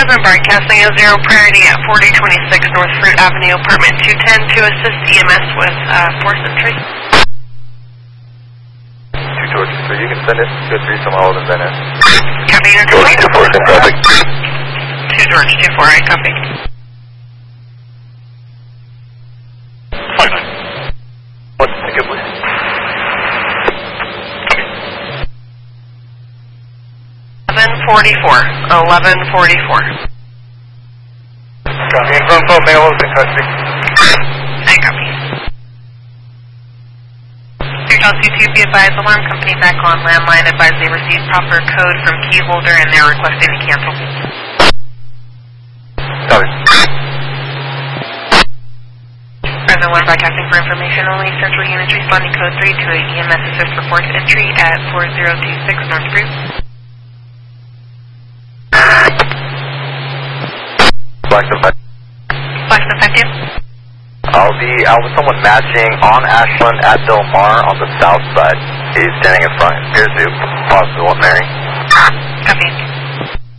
Movement broadcasting a 0 priority at 4026 North Fruit Avenue, apartment 210 to assist EMS with force entry. 2 George, so you can send it to 3 some hold and then it. Copy, unit George 2-4 in traffic. 2 George 2-4, I copy. What's the ticket, please? 1144. Copy, and front boat male is in custody. I copy. 322, be advised, alarm company back on landline, advise they received proper code from key holder and they're requesting to cancel. Copy. Present 1 broadcasting for information only. Central units responding code 3 to a EMS assist for force entry at 4026 North Fruit. Flex effective. I'll be out with someone matching on Ashland at Del Mar on the south side. He's standing in front. Here's the possible one, Mary. Copy.